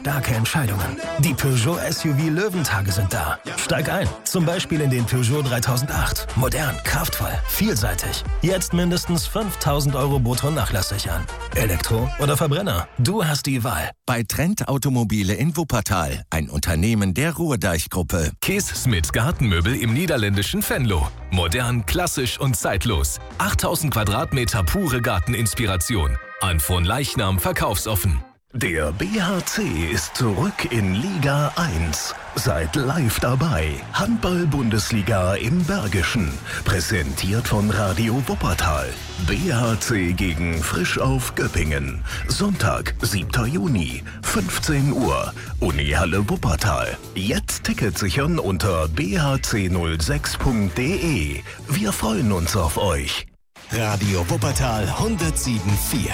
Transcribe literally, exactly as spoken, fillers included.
starke Entscheidungen. Die Peugeot S U V Löwentage sind da. Steig ein, zum Beispiel in den Peugeot dreitausendacht. Modern, kraftvoll, vielseitig. Jetzt mindestens fünftausend Euro brutto Nachlass sichern. Elektro oder Verbrenner? Du hast die Wahl. Bei Trend Automobile in Wuppertal, ein Unternehmen der Ruhrdeich-Gruppe. Kees Smit Gartenmöbel im niederländischen Venlo. Modern, klassisch und zeitlos. achttausend Quadratmeter pure Garteninspiration. An Fronleichnam verkaufsoffen. Der B H C ist zurück in Liga eins. Seid live dabei. Handball-Bundesliga im Bergischen. Präsentiert von Radio Wuppertal. B H C gegen Frisch auf Göppingen. Sonntag, siebter Juni, fünfzehn Uhr. Unihalle Wuppertal. Jetzt Ticket sichern unter b h c null sechs punkt d e. Wir freuen uns auf euch. Radio Wuppertal hundertsieben Komma vier